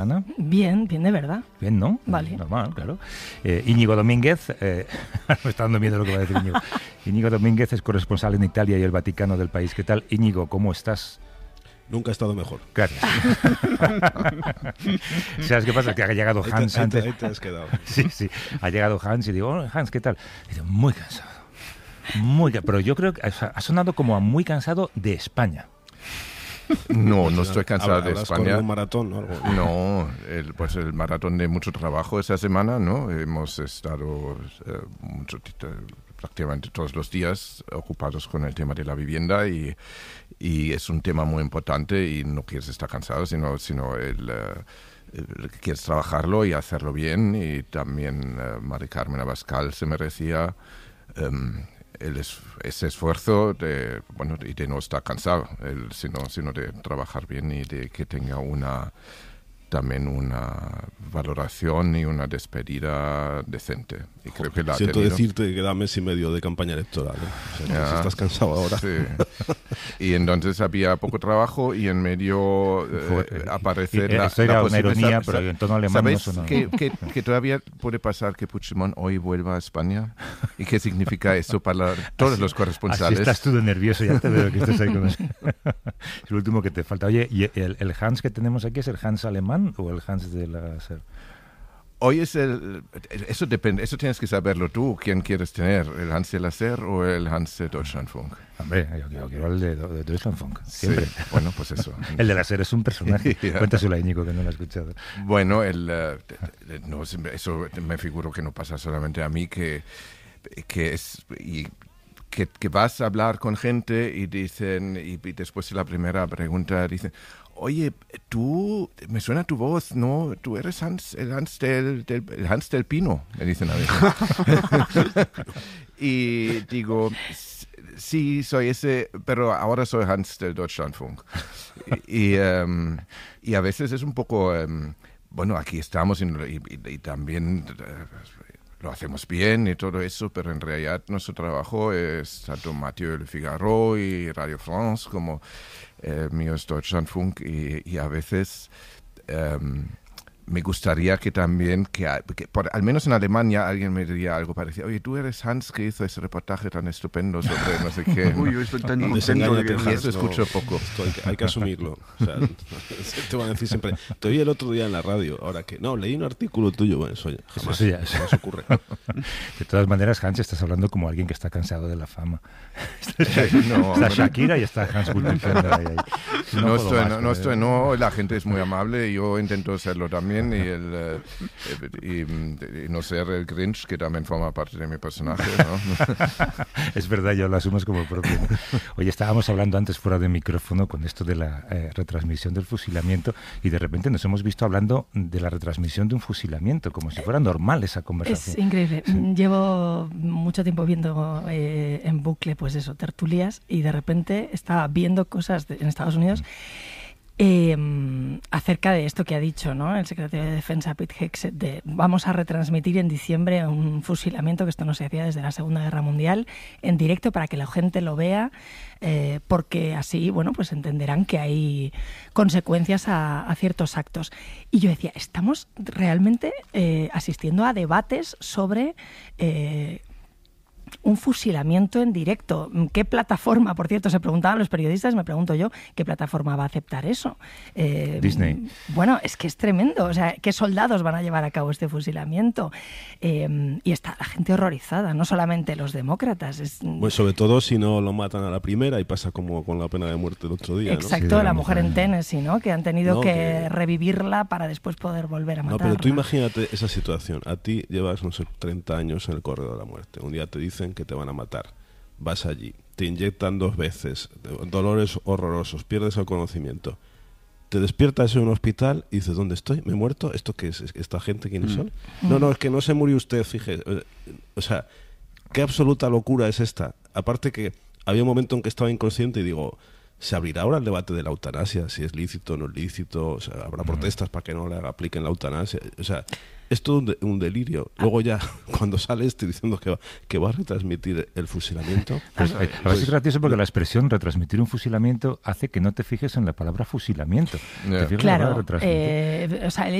semana? Bien de verdad. Bien, ¿no? Vale. Normal, claro. Íñigo Domínguez, me está dando miedo lo que va a decir Íñigo. Íñigo Domínguez es corresponsal en Italia y el Vaticano del país. ¿Qué tal, Íñigo? ¿Cómo estás? Nunca he estado mejor. Gracias. ¿Sabes qué pasa? Que ha llegado Hans antes. Ahí te has quedado. Sí. Ha llegado Hans y digo, oh, Hans, ¿qué tal? Y dice, muy cansado. Pero yo creo que ha sonado como a muy cansado de España. No estoy cansado de España. ¿Un maratón o algo? No, el maratón de mucho trabajo esa semana, ¿no? Hemos estado prácticamente todos los días ocupados con el tema de la vivienda y es un tema muy importante y no quieres estar cansado, sino quieres trabajarlo y hacerlo bien. Y también Mari Carmen Abascal se merecía ese esfuerzo de no estar cansado, sino de trabajar bien y de que tenga también una valoración y una despedida decente. Y creo que siento decirte que queda mes y medio de campaña electoral, ¿eh? O sea, si estás cansado ahora. Sí. Y entonces había poco trabajo y en medio aparece la una ironía, pero en tono alemán. ¿Sabéis no que todavía puede pasar que Puigdemont hoy vuelva a España? ¿Y qué significa eso para todos los corresponsales? Así estás tú de nervioso, ya te veo que estás ahí con eso. Es lo último que te falta. Oye, ¿y el Hans que tenemos aquí es el Hans alemán o el Hans de la SER? Hoy eso depende, eso tienes que saberlo tú, quién quieres tener, el Hans de la SER o el Hans de Deutschlandfunk. Hombre, yo quiero el de Deutschlandfunk, siempre. Sí, bueno, pues eso. El de la SER es un personaje. Cuéntaselo a Íñigo, que no lo ha escuchado. Bueno, eso me figuro que no pasa solamente a mí, que vas a hablar con gente y dicen, y después de la primera pregunta dicen, oye, me suena tu voz, ¿no? Tú eres el Hans del Pino, me dicen a veces. Y digo, sí, soy ese, pero ahora soy Hans del Deutschlandfunk. Y a veces es un poco, aquí estamos y también lo hacemos bien y todo eso, pero en realidad nuestro trabajo es tanto Mathieu Le Figaro y Radio France como mío es Deutschlandfunk y a veces me gustaría que también, al menos en Alemania alguien me diría algo parecido. Oye, tú eres Hans que hizo ese reportaje tan estupendo sobre no sé qué. Uy, yo estoy tan contento de que y eso escucho poco. Hay que asumirlo. O sea, te van a decir siempre, te oí el otro día en la radio, ahora que no, leí un artículo tuyo. Bueno, eso ya jamás se ocurre. De todas maneras, Hans, estás hablando como alguien que está cansado de la fama. No, está Shakira y está Hans Guldenfender ahí. No, la gente es muy amable, yo intento serlo también. Y no ser el Grinch, que también forma parte de mi personaje, ¿no? Es verdad, yo lo asumo como propio. Oye, estábamos hablando antes fuera de micrófono con esto de la retransmisión del fusilamiento y de repente nos hemos visto hablando de la retransmisión de un fusilamiento, como si fuera normal esa conversación. Es increíble. Sí. Llevo mucho tiempo viendo en bucle, pues eso, tertulias, y de repente estaba viendo cosas en Estados Unidos acerca de esto que ha dicho, ¿no?, el secretario de Defensa, Pete Hegseth, de vamos a retransmitir en diciembre un fusilamiento, que esto no se hacía desde la Segunda Guerra Mundial, en directo para que la gente lo vea, porque así, pues entenderán que hay consecuencias a ciertos actos. Y yo decía, estamos realmente asistiendo a debates sobre un fusilamiento en directo. ¿Qué plataforma, por cierto, se preguntaban los periodistas, me pregunto yo, qué plataforma va a aceptar eso? Disney. Bueno, es que es tremendo. O sea, ¿qué soldados van a llevar a cabo este fusilamiento? Y está la gente horrorizada, no solamente los demócratas. Pues sobre todo si no lo matan a la primera y pasa como con la pena de muerte el otro día, ¿no? Exacto, sí, la mujer en Tennessee, ¿no?, que han tenido que revivirla para después poder volver a matarla. No, pero tú imagínate esa situación. A ti llevas, 30 años en el corredor de la muerte. Un día te dicen que te van a matar. Vas allí, te inyectan 2 veces, dolores horrorosos, pierdes el conocimiento. Te despiertas en un hospital y dices, ¿dónde estoy? ¿Me he muerto? ¿Esto qué es? ¿Esta gente quiénes son? No, es que no se murió usted, fíjese. O sea, qué absoluta locura es esta. Aparte que había un momento en que estaba inconsciente y digo, ¿se abrirá ahora el debate de la eutanasia? Si es lícito o no es lícito, o sea, habrá protestas para que no le apliquen la eutanasia. O sea, es todo un delirio. Luego ya, cuando sale diciendo que va a retransmitir el fusilamiento... Es gracioso porque la expresión retransmitir un fusilamiento hace que no te fijes en la palabra fusilamiento. Te fijas claro, en la palabra retransmitir. O sea,